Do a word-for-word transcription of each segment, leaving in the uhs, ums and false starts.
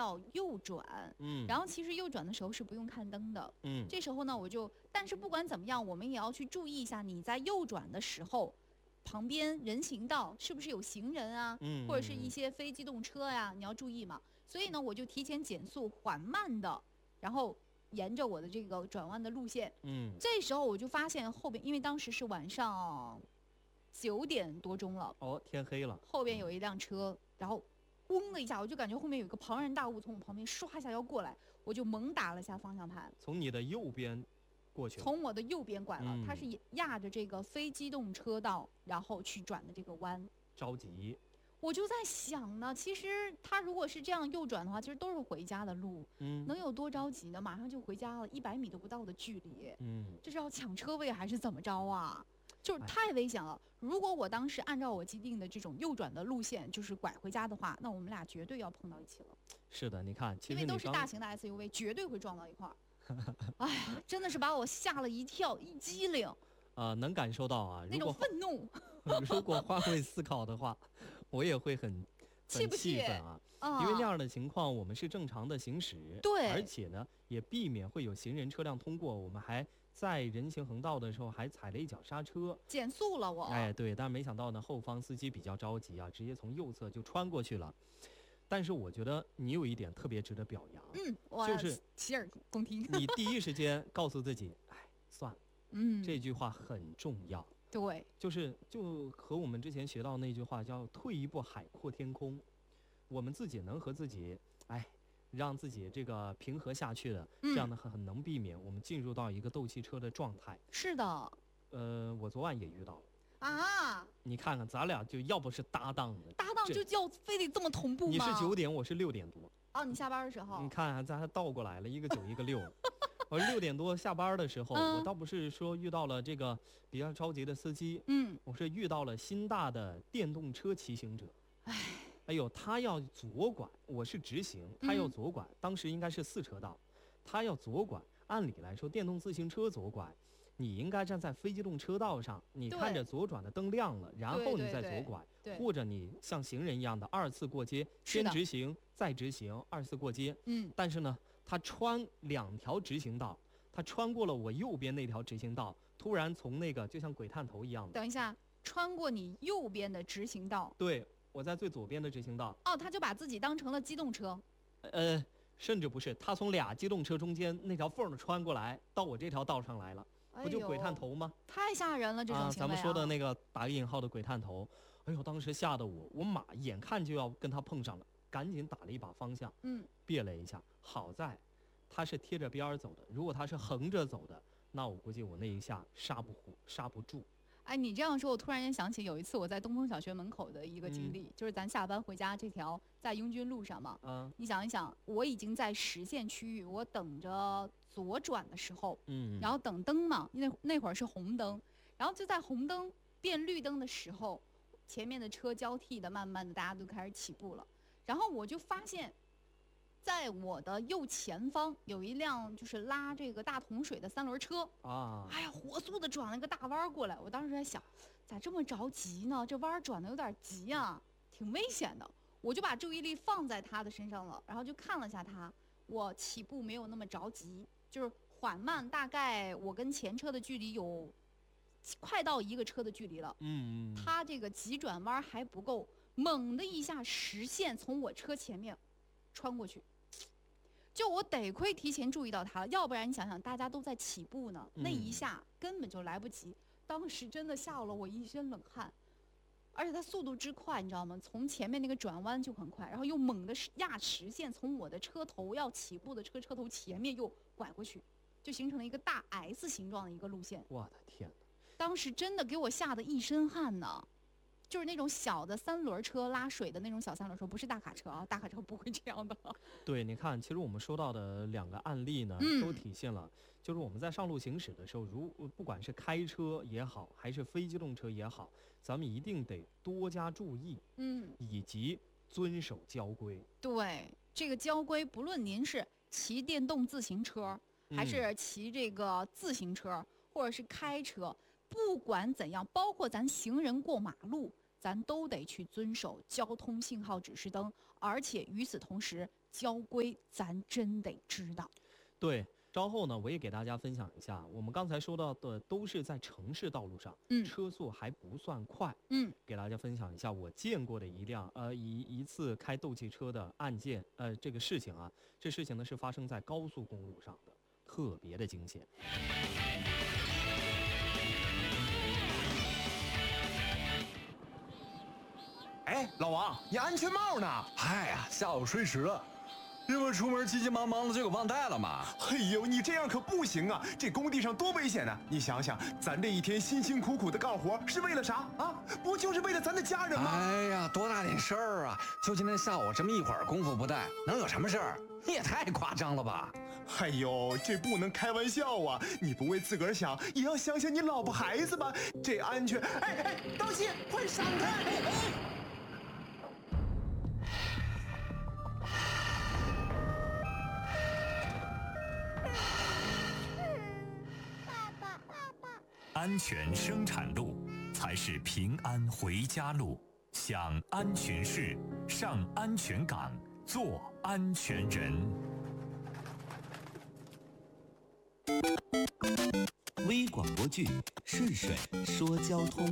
要右转， 嗯， 然后其实右转的时候是不用看灯的， 嗯， 这时候呢我就，但是不管怎么样，我们也要去注意一下你在右转的时候。旁边人行道是不是有行人啊， 嗯， 或者是一些非机动车呀、啊，你要注意嘛。所以呢，我就提前减速，缓慢的，然后沿着我的这个转弯的路线。 嗯， 这时候我就发现后边，因为当时是晚上九点多钟了， 哦，天黑了， 后边有一辆车，然后嗡的一下，我就感觉后面有一个庞然大物从我旁边唰一下要过来，我就猛打了下方向盘， 从你的右边过去了， 从我的右边拐了， 嗯、 它是压着这个非机动车道，然后去转的这个弯。 着急， 我就在想呢，其实他如果是这样右转的话，其实都是回家的路， 嗯， 能有多着急呢？马上就回家了，一百米都不到的距离， 嗯， 这是要抢车位还是怎么着啊？就是太危险了。如果我当时按照我既定的这种右转的路线，就是拐回家的话，那我们俩绝对要碰到一起了。 是的，你看，其实因为都是刚大型的 S U V， 绝对会撞到一块儿。哎呀，真的是把我吓了一跳，一激灵。 啊、呃，能感受到啊， 那种愤怒。 如果换位思考的话，我也会很气不气愤啊、 嗯？ 因为那样的情况，我们是正常的行驶， 对， 而且呢，也避免会有行人车辆通过，我们还在人行横道的时候还踩了一脚刹车， 减速了我。 哎，对，但是没想到呢，后方司机比较着急啊，直接从右侧就穿过去了。但是我觉得你有一点特别值得表扬， 嗯，我就是洗耳恭听。 你第一时间告诉自己，哎，算了， 嗯， 这句话很重要。 对， 就是就和我们之前学到那句话叫"退一步海阔天空"，我们自己能和自己，哎，让自己这个平和下去的， 嗯、 这样的很很能避免我们进入到一个斗气车的状态。 是的， 呃，我昨晚也遇到了。 啊， 你看看，咱俩就要不是搭档的， 搭档就要非得这么同步吗？ 你是九点，我是六点多。 哦，你下班的时候。 你看，咱还倒过来了，一个九，一个六。我六点多下班的时候、 嗯， 我倒不是说遇到了这个比较着急的司机， 嗯， 我是遇到了新大的电动车骑行者。 哎， 哎呦，他要左拐，我是直行，他要左拐，嗯、当时应该是四车道，他要左拐。按理来说，电动自行车左拐，你应该站在非机动车道上，你看着左转的灯亮了，然后你再左拐， 对对对， 或者你像行人一样的二次过街，先直行再直行，二次过街。 嗯， 但是呢，他穿两条直行道，他穿过了我右边那条直行道，突然从那个就像鬼探头一样的， 等一下，穿过你右边的直行道， 对，我在最左边的直行道。 哦，他就把自己当成了机动车， 呃。甚至不是，他从俩机动车中间那条缝穿过来，到我这条道上来了， 哎、 不就鬼探头吗？ 太吓人了，这种行为、啊啊！咱们说的那个打个引号的鬼探头，哎呦，当时吓得我，我马眼看就要跟他碰上了，赶紧打了一把方向， 嗯， 别了一下。好在他是贴着边儿走的，如果他是横着走的，那我估计我那一下刹不住，刹不住。 哎，你这样说，我突然间想起有一次我在东风小学门口的一个经历， 嗯、 就是咱下班回家这条在拥军路上嘛。 嗯， 你想一想，我已经在实线区域，我等着左转的时候， 嗯， 然后等灯嘛，那那会儿是红灯，然后就在红灯变绿灯的时候，前面的车交替的，慢慢的大家都开始起步了，然后我就发现。在我的右前方有一辆就是拉这个大桶水的三轮车啊！ 哎呀，火速的转了个大弯过来。我当时在想，咋这么着急呢？这弯转的有点急啊，挺危险的。我就把注意力放在他的身上了，然后就看了下他。我起步没有那么着急，就是缓慢，大概我跟前车的距离有快到一个车的距离了。 嗯， 他这个急转弯还不够，猛的一下实线从我车前面穿过去。就我得亏提前注意到他了，要不然你想想，大家都在起步呢， 嗯、 那一下根本就来不及。当时真的吓了我一身冷汗，而且他速度之快，你知道吗？从前面那个转弯就很快，然后又猛的压实线，从我的车头要起步的车车头前面又拐过去，就形成了一个大 S 形状的一个路线。 我的天哪！ 当时真的给我吓得一身汗呢。就是那种小的三轮车拉水的那种小三轮车，不是大卡车啊，大卡车不会这样的。 对，你看，其实我们说到的两个案例呢， 嗯、 都体现了，就是我们在上路行驶的时候，如不管是开车也好，还是非机动车也好，咱们一定得多加注意， 嗯， 以及遵守交规。 对，这个交规，不论您是骑电动自行车，还是骑这个自行车，嗯、或者是开车。不管怎样，包括咱行人过马路，咱都得去遵守交通信号指示灯，而且与此同时， 交规咱真得知道。 对，稍后呢，我也给大家分享一下，我们刚才说到的都是在城市道路上， 嗯车速还不算快， 嗯， 给大家分享一下我见过的一辆呃一一次开斗气车的案件，呃这个事情啊，这事情呢是发生在高速公路上的，特别的惊险。 哎，老王，你安全帽呢？ 哎呀，下午睡迟了，这不出门急急忙忙的，结果忘带了吗？ 哎呦，你这样可不行啊！这工地上多危险啊！你想想，咱这一天辛辛苦苦的干活是为了啥啊？不就是为了咱的家人吗？ 哎呀，多大点事儿啊！就今天下午这么一会儿功夫不带，能有什么事儿？你也太夸张了吧！ 哎呦，这不能开玩笑啊！你不为自个儿想，也要想想你老婆孩子吧。这安全……哎哎，道歉，快闪开！哎哎。 安全生产路才是平安回家路。享安全事，上安全岗，做安全人。 微广播剧《顺水说交通》。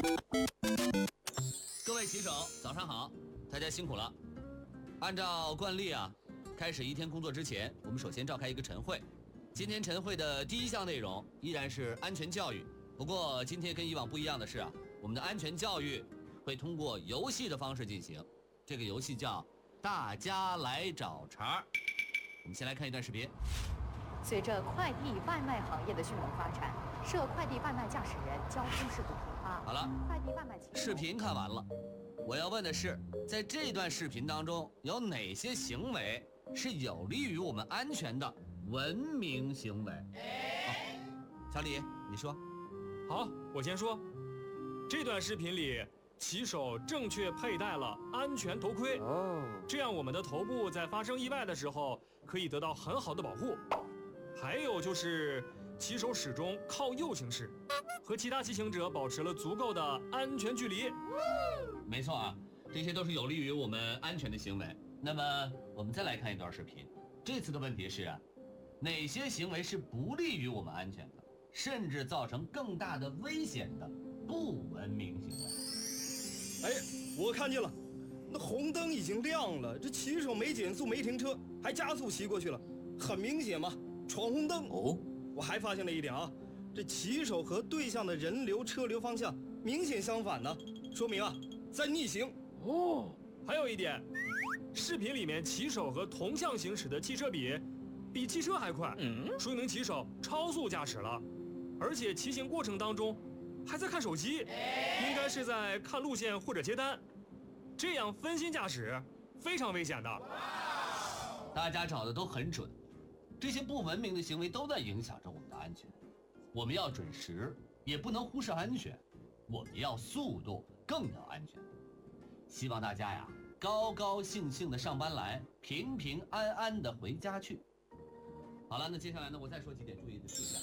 各位骑手，早上好，大家辛苦了。按照惯例啊，开始一天工作之前，我们首先召开一个晨会。今天晨会的第一项内容依然是安全教育，不过今天跟以往不一样的是啊，我们的安全教育会通过游戏的方式进行。这个游戏叫“大家来找茬”。我们先来看一段视频。 随着快递外卖行业的迅猛发展，涉快递外卖驾驶人交通事故频发。 好了， 快递外卖骑视频看完了，我要问的是，在这段视频当中有哪些行为是有利于我们安全的文明行为？哦，小李，你说。 好，我先说。这段视频里，骑手正确佩戴了安全头盔，哦，这样我们的头部在发生意外的时候可以得到很好的保护。还有就是，骑手始终靠右行驶，和其他骑行者保持了足够的安全距离。 没错啊，这些都是有利于我们安全的行为。那么，我们再来看一段视频。这次的问题是啊，哪些行为是不利于我们安全的，甚至造成更大的危险的不文明行为？ 哎，我看见了，那红灯已经亮了，这骑手没减速没停车，还加速骑过去了，很明显嘛，闯红灯。 哦， 我还发现了一点啊，这骑手和对向的人流车流方向明显相反呢，说明啊在逆行。 哦，还有一点，视频里面骑手和同向行驶的汽车比，比汽车还快，嗯，说明骑手超速驾驶了，而且骑行过程当中还在看手机，应该是在看路线或者接单，这样分心驾驶非常危险的。 大家找的都很准，这些不文明的行为都在影响着我们的安全。我们要准时，也不能忽视安全；我们要速度，更要安全。希望大家呀，高高兴兴的上班来，平平安安的回家去。好了，那接下来呢，我再说几点注意的事项。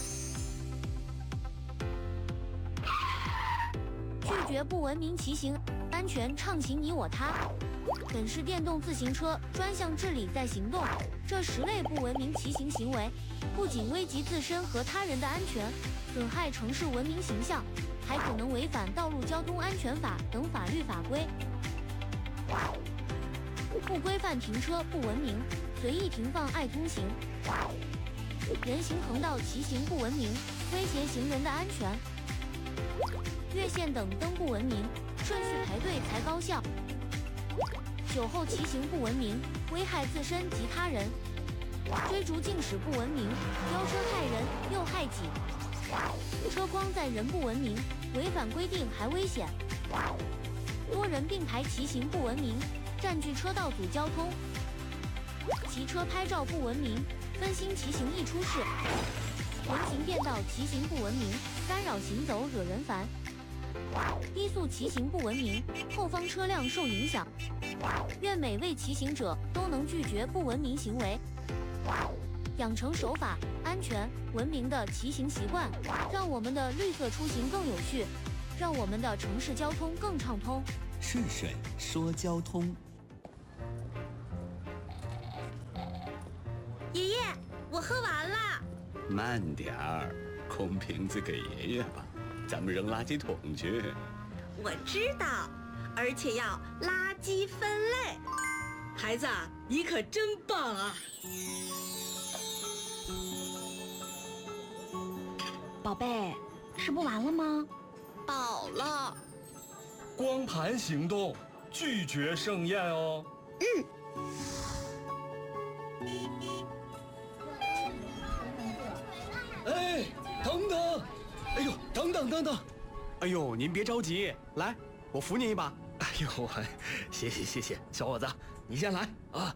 拒绝不文明骑行，安全畅行你我他。本市电动自行车专项治理在行动，这十类不文明骑行行为，不仅危及自身和他人的安全，损害城市文明形象，还可能违反《道路交通安全法》等法律法规。不规范停车不文明，随意停放爱通行。人行横道骑行不文明，威胁行人的安全。越线等灯不文明，顺序排队才高效。酒后骑行不文明，危害自身及他人。追逐竞驶不文明，飙车害人又害己。车筐载人不文明，违反规定还危险。多人并排骑行不文明，占据车道阻交通。骑车拍照不文明，分心骑行易出事。人行便道骑行不文明，干扰行走惹人烦。低速骑行不文明，后方车辆受影响。愿每位骑行者都能拒绝不文明行为，养成守法、安全、文明的骑行习惯，让我们的绿色出行更有序，让我们的城市交通更畅通。 顺水说交通。 我喝完了。 慢点儿，空瓶子给爷爷吧，咱们扔垃圾桶去。 我知道，而且要垃圾分类。孩子，你可真棒啊！ 宝贝，吃不完了吗？ 饱了。 光盘行动，拒绝盛宴哦。 嗯。 哎，等等！哎呦，等等等等！ 哎呦，您别着急，来，我扶您一把。 哎呦，谢谢谢谢，小伙子，你先来啊。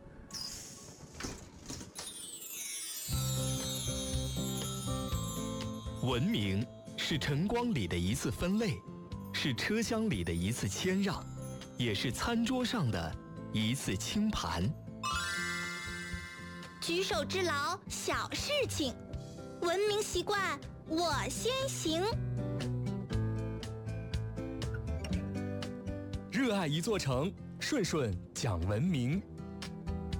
文明是晨光里的一次分类，是车厢里的一次谦让，也是餐桌上的一次清盘。 举手之劳，小事情。文明习惯，我先行。 热爱一座城，顺顺讲文明。